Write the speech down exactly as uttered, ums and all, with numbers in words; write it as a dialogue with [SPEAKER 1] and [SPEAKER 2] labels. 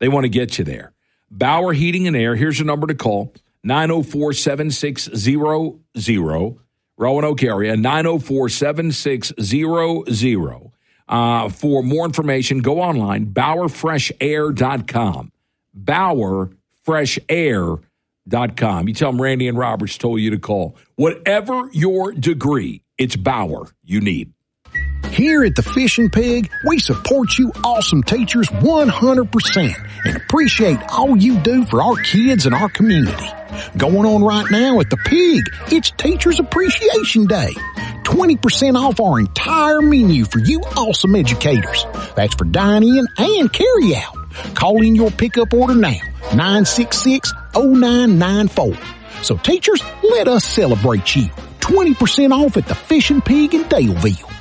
[SPEAKER 1] They want to get you there. Bauer Heating and Air, here's your number to call, nine oh four, seven six zero zero, Roanoke area, nine oh four, seven six zero zero. Uh, for more information, go online, bauer fresh air dot com, bauer fresh air dot com. You tell them Randy and Roberts told you to call. Whatever your degree, it's Bauer you need.
[SPEAKER 2] Here at the Fishing Pig, we support you awesome teachers one hundred percent and appreciate all you do for our kids and our community. Going on right now at the Pig, it's Teachers Appreciation Day. twenty percent off our entire menu for you awesome educators. That's for dine-in and carry-out. Call in your pickup order now, nine six six, oh nine nine four. So teachers, let us celebrate you. twenty percent off at the Fishing Pig in Daleville.